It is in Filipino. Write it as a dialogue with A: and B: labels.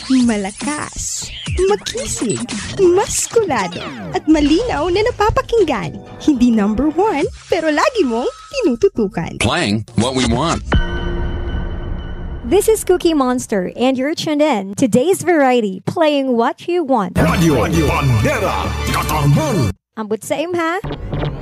A: Malakas, makisig, maskulado, at malinaw na napapakinggan. Hindi number one, pero lagi mong tinututukan.
B: Playing what we want.
C: This is Cookie Monster, and you're tuned in to Today's Variety, playing what you want.
D: Radio Bandera Katarman.
C: Ambot sa ha?